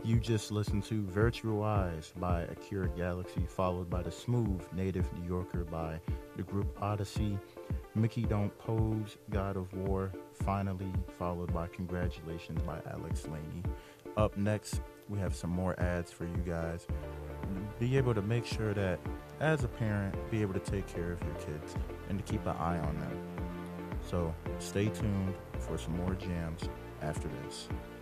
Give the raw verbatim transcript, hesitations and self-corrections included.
You just listened to Virtual Eyes by Akira Galaxy, followed by The Smooth Native New Yorker by the group Odyssey, Mickey Don't Pose, God of War, finally, followed by Congratulations by Alex Laney. Up next, we have some more ads for you guys. Be able to make sure that, as a parent, be able to take care of your kids and to keep an eye on them. So stay tuned for some more jams after this.